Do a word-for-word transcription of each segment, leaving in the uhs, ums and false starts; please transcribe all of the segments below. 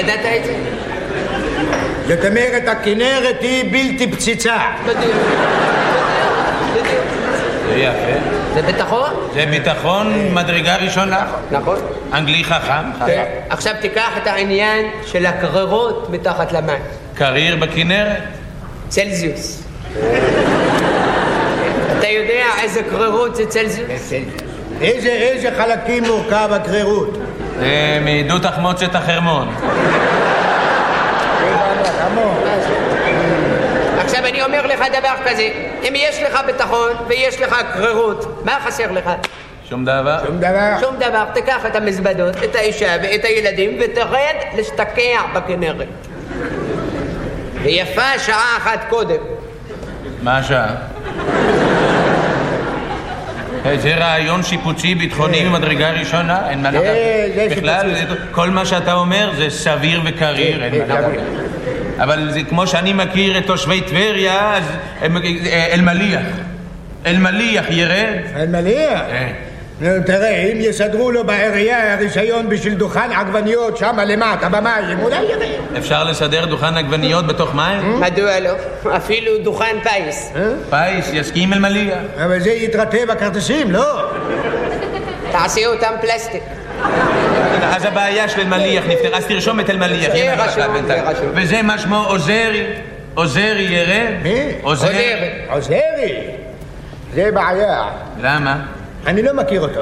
ידעת את זה? זאת אומרת, הכנרת היא בלתי פציצה. בדיוק. בדיוק. זה יפה. זה ביטחון? זה ביטחון מדרגה ראשונה. נכון. אנגלי חכם. כן. עכשיו תיקח את העניין של הקררות מתחת למים. קריר בכנרת? צלזיוס. אתה יודע איזה קררות זה צלזיוס? איזה, איזה חלקים מורכב הקרירות? זה מעידות תחמוצת החרמון. עכשיו אני אומר לך דבר כזה, אם יש לך ביטחון ויש לך קררות, מה חסר לך? שום דבר? שום דבר. שום דבר. תיקח את המזוודות, את האישה ואת הילדים ותרד להשתקע בכנרת. ויפה שעה אחת קודם. מה השעה? זה רעיון שיפוצי ביטחוני ממדרגה ראשונה, אין מה לדבר. בכלל, כל מה שאתה אומר זה סביר וקריר, אין מה לדבר. אבל זה כמו שאני מכיר את תושבי טבריה, אז אלמליח. אלמליח ירד. אלמליח? תראה, אם יסדרו לו בעירייה הרישיון בשביל דוכן עגבניות שם למטה במים, אולי ירד. אפשר לסדר דוכן עגבניות בתוך מים? מדוע לא? אפילו דוכן פייס. פייס, יסכים אלמליח. אבל זה יתרטב בכרטיסים, לא? תעשי אותם פלסטיק. אז הבעיה של אלמליח נפתר, אז תרשום את אלמליח. זה רשום, זה רשום. וזה מה שמו עוזרי. עוזרי ירד? מי? עוזרי. עוזרי? זה בעיה. למה? אני לא מכיר אותו.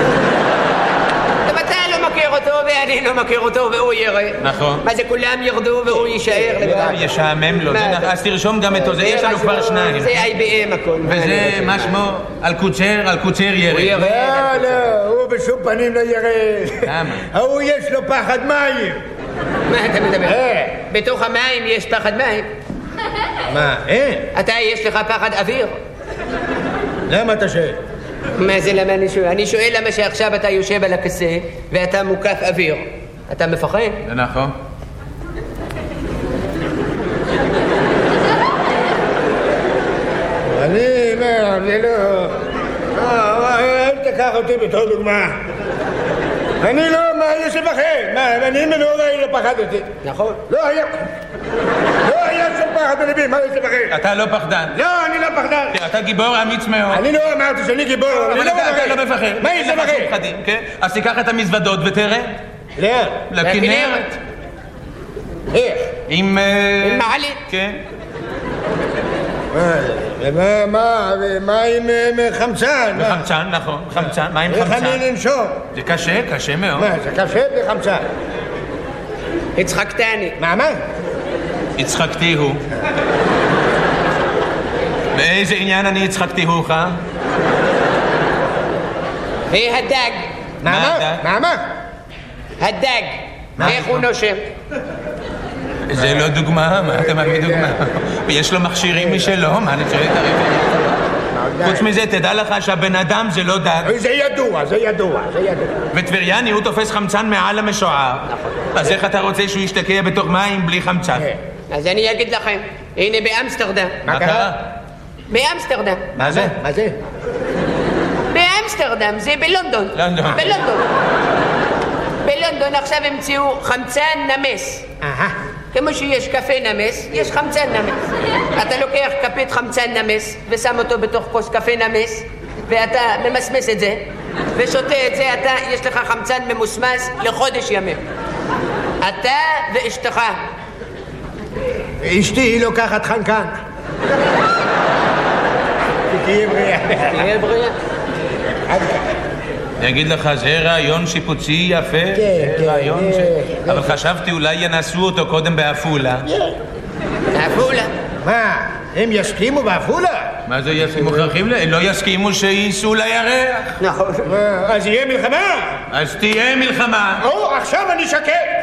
גם אתה לא מכיר אותו ואני לא מכיר אותו והוא ירד. נכון. מה זה כולם ירדו והוא יישאר לבד? ישעמם לו. אז תרשום גם את זה, יש לנו כבר שניים. זה איי בי אם הכל. וזה מה שמו? אלקוצר, אלקוצר ירד. לא, לא, הוא בשום פנים לא ירד. למה? הוא יש לו פחד מים. מה אתה מדבר? בתוך המים יש פחד מים. מה, אין? אתה יש לך פחד אוויר. למה אתה שואל? מה זה למה אני שואל? אני שואל למה שעכשיו אתה יושב על הכיסא ואתה מוקף אוויר. אתה מפחד? זה נכון. אני, מה, זה לא... אל תקח אותי בתור דוגמה. אני לא, מה, יש לפחד? מה, אני מנורי לא פחדתי. נכון. לא היה... לא היה שום פחד בלבי, מה יש לפחד? אתה לא פחדן. לא, אני לא פחדן. אתה גיבור אמיץ מאוד. אני לא אמרתי שאני גיבור, אני לא מפחד. אתה לא מפחד. מה יש לפחד? אז תיקח את המזוודות ותראה. לאן? לכנרת. איך? עם... עם מעלית. כן. מה, מה, מה עם חמצן? חמצן, נכון, חמצן. מה עם חמצן? איך אני לנשום? זה קשה, קשה מאוד. מה, זה קשה בלי חמצן? הצחקתני. מה, מה? הצחקתי הוא. באיזה עניין אני הצחקתי הוך? והדג. מה, מה? מה, מה? הדג. איך הוא נושם? זה לא דוגמה, מה אתה מביא דוגמה? יש לו מכשירים משלו, מה אני שואל את הרב? חוץ מזה, תדע לך שהבן אדם זה לא דג. זה ידוע, זה ידוע, זה ידוע. וטבריאני הוא תופס חמצן מעל המשוער. אז איך אתה רוצה שהוא ישתקע בתוך מים בלי חמצן? אז אני אגיד לכם, הנה באמסטרדם. מה קרה? באמסטרדם. מה זה? מה זה? באמסטרדם, זה בלונדון. לונדון. בלונדון. בלונדון עכשיו המציאו חמצן נמס. אהה. כמו שיש קפה נמס, יש חמצן נמס. אתה לוקח כפית חמצן נמס ושם אותו בתוך כוס קפה נמס ואתה ממסמס את זה ושותה את זה, אתה, יש לך חמצן ממוסמס לחודש ימים. אתה ואשתך. אשתי היא לוקחת חנקן. תהיה בריאה. תהיה בריאה. אני אגיד לך, זה רעיון שיפוצי יפה. כן, כן. רעיון ש... אבל חשבתי אולי ינסו אותו קודם באפולה. באפולה. מה, הם יסכימו באפולה? מה זה יסכימו? מוכרחים? לא יסכימו שייסעו לירח. נכון. אז יהיה מלחמה? אז תהיה מלחמה. או, עכשיו אני שקט.